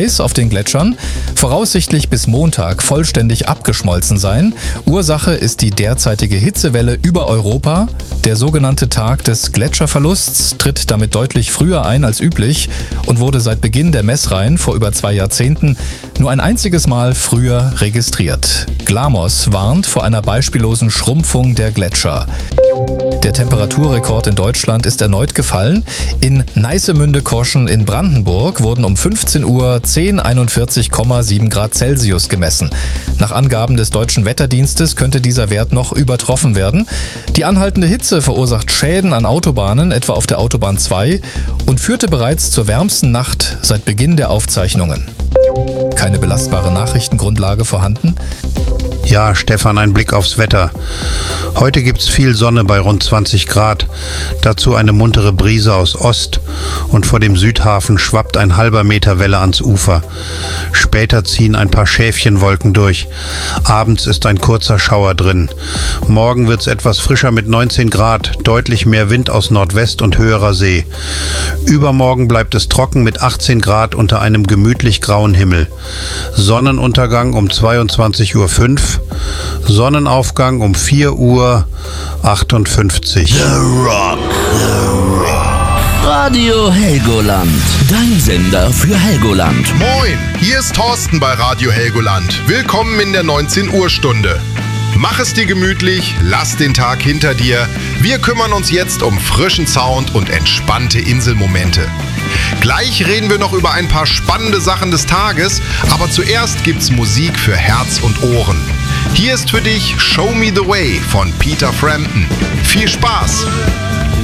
Eis auf den Gletschern voraussichtlich bis Montag vollständig abgeschmolzen sein. Ursache ist die derzeitige Hitzewelle über Europa. Der sogenannte Tag des Gletscherverlusts tritt damit deutlich früher ein als üblich und wurde seit Beginn der Messreihen vor über 2 Jahrzehnten nur ein einziges Mal früher registriert. Glamos warnt vor einer beispiellosen Schrumpfung der Gletscher. Der Temperaturrekord in Deutschland ist erneut gefallen. In Neissemünde-Korschen in Brandenburg wurden um 15 Uhr 41,7 Grad Celsius gemessen. Nach Angaben des Deutschen Wetterdienstes könnte dieser Wert noch übertroffen werden. Die anhaltende Hitze verursacht Schäden an Autobahnen, etwa auf der Autobahn 2, und führte bereits zur wärmsten Nacht seit Beginn der Aufzeichnungen. Keine belastbare Nachrichtengrundlage vorhanden? Ja, Stefan, ein Blick aufs Wetter. Heute gibt's viel Sonne bei rund 20 Grad. Dazu eine muntere Brise aus Ost und vor dem Südhafen schwappt ein halber Meter Welle ans Ufer. Später ziehen ein paar Schäfchenwolken durch. Abends ist ein kurzer Schauer drin. Morgen wird's etwas frischer mit 19 Grad, deutlich mehr Wind aus Nordwest und höherer See. Übermorgen bleibt es trocken mit 18 Grad unter einem gemütlich grauen Himmel. Sonnenuntergang um 22:05 Uhr. Sonnenaufgang um 4:58 Uhr. The Rock. Radio Helgoland. Dein Sender für Helgoland. Moin, hier ist Thorsten bei Radio Helgoland. Willkommen in der 19 Uhr Stunde. Mach es dir gemütlich, lass den Tag hinter dir. Wir kümmern uns jetzt um frischen Sound und entspannte Inselmomente. Gleich reden wir noch über ein paar spannende Sachen des Tages, aber zuerst gibt's Musik für Herz und Ohren. Hier ist für dich Show Me the Way von Peter Frampton. Viel Spaß!